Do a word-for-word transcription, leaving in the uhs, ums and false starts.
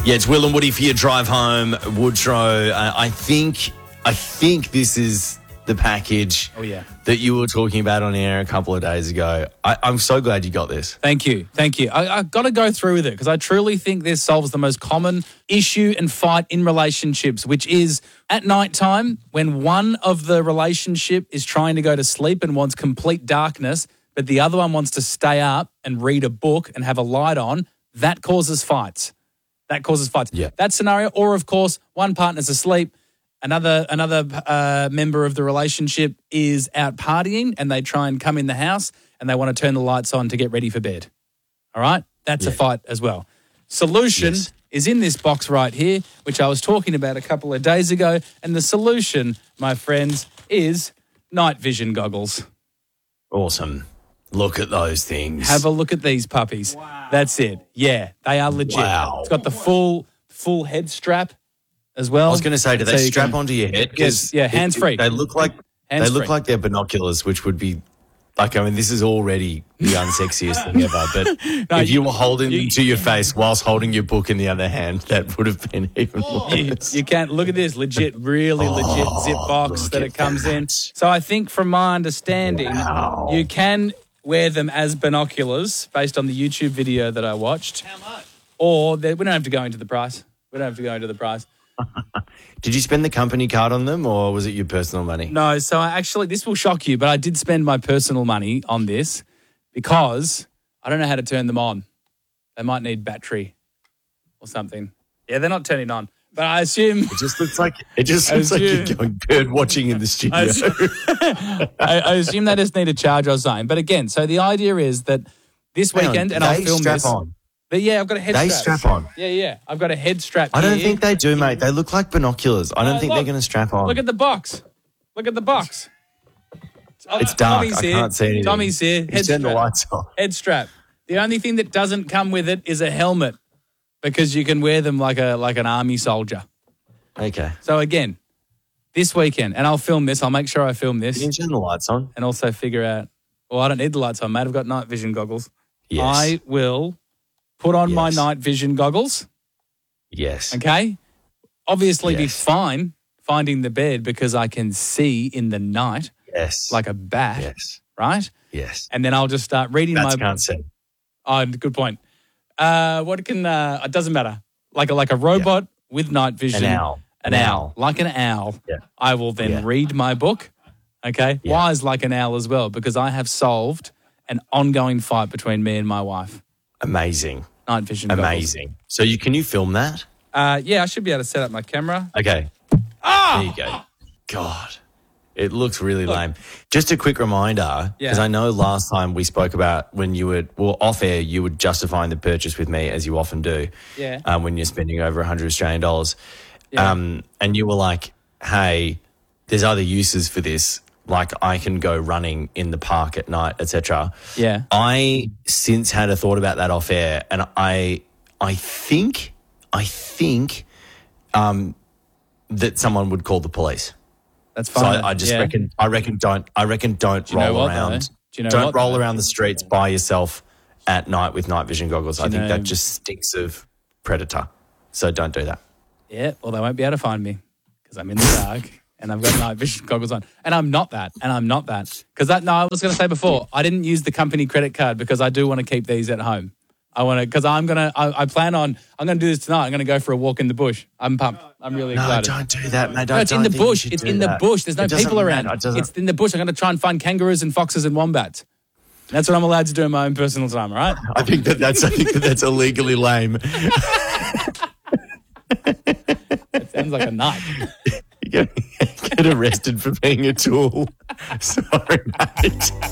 Yeah, it's Will and Woody for your drive home, Woodrow. Uh, I think, I think this is the package oh, yeah. that you were talking about on air a couple of days ago. I, I'm so glad you got this. Thank you. Thank you. I, I've got to go through with it because I truly think this solves the most common issue and fight in relationships, which is at night time when one of the relationship is trying to go to sleep and wants complete darkness, but the other one wants to stay up and read a book and have a light on. That causes fights. That causes fights. Yeah. That scenario, or of course, one partner's asleep, another another uh, member of the relationship is out partying, and they try and come in the house and they want to turn the lights on to get ready for bed. All right? That's yeah. a fight as well. Solution yes. is in this box right here, which I was talking about a couple of days ago, and the solution, my friends, is night vision goggles. Awesome. Look at those things. Have a look at these puppies. Wow. That's it. Yeah, they are legit. Wow. It's got the full full head strap as well. I was going to say, do they so strap can, onto your head? Yes, yeah, hands free. They look like hands they look free. like they're binoculars, which would be like. I mean, this is already the unsexiest thing ever. But no, if you were holding you, them to your face whilst holding your book in the other hand, that would have been even worse. You, you can't look at this legit, really oh, legit zip box that it comes that. in. So I think, from my understanding, wow. you can wear them as binoculars based on the YouTube video that I watched. How much? Or they, we don't have to go into the price. We don't have to go into the price. Did you spend the company card on them, or was it your personal money? No, so I actually, this will shock you, but I did spend my personal money on this because I don't know how to turn them on. They might need battery or something. Yeah, they're not turning on. But I assume... It just looks like it just looks assume, like you're going bird watching in the studio. I assume, I, I assume they just need a charge or something. But again, so the idea is that this Hang weekend, on, and I'll they film strap this. On. But yeah, I've got a head they strap. They strap on. Yeah, yeah. I've got a head strap I don't here. think they do, mate. They look like binoculars. I don't oh, think look, they're going to strap on. Look at the box. Look at the box. It's dark. Tommy's I here. can't see anything. Tommy's here. Head turn strap. the lights on. Head strap. The only thing that doesn't come with it is a helmet because you can wear them like a like an army soldier. Okay. So again, this weekend, and I'll film this. I'll make sure I film this. You can turn the lights on. And also figure out, well, I don't need the lights on, mate. I've got night vision goggles. Yes. I will put on yes. my night vision goggles. Yes. Okay? Obviously yes. be fine finding the bed because I can see in the night. Yes. Like a bat. Yes. Right? Yes. And then I'll just start reading Bats my... can't see. Oh, good point. Uh, what can... Uh, it doesn't matter. Like a, like a robot yeah. with night vision. An owl. An, an owl. owl. Like an owl. Yeah. I will then yeah. read my book. Okay? Yeah. Why is like an owl as well? Because I have solved an ongoing fight between me and my wife. Amazing. Night vision Amazing. goggles. So you can you film that? Uh, yeah, I should be able to set up my camera. Okay. Ah! There you go. God. It looks really Look. lame. Just a quick reminder, because yeah. I know last time we spoke about when you were, well, off air, you were justifying the purchase with me, as you often do, yeah. um, when you're spending over one hundred Australian dollars. Yeah. Um, and you were like, hey, there's other uses for this. Like I can go running in the park at night, et cetera. Yeah. I since had a thought about that off air, and I, I think, I think, um, that someone would call the police. That's fine. So I, I just yeah. reckon, I reckon, don't, I reckon, don't Do you know roll what, around. though? Do you know don't what, roll though? around the streets by yourself at night with night vision goggles. I think know- that just stinks of predator. So don't do that. Yeah, well, they won't be able to find me because I'm in the dark and I've got night vision goggles on. And I'm not that. And I'm not that. Because that, no, I was going to say before, I didn't use the company credit card because I do want to keep these at home. I want to, because I'm going to, I plan on, I'm going to do this tonight. I'm going to go for a walk in the bush. I'm pumped. I'm really No, excited. don't do that, mate. Don't, No, it's in don't the think you bush. should It's do in the that. bush. There's no It doesn't people around. matter. It doesn't- It's in the bush. I'm going to try and find kangaroos and foxes and wombats. That's what I'm allowed to do in my own personal time, all right? I think that that's, I think that that's illegally lame. It sounds like a knife. You get, get arrested for being a tool. Sorry, mate.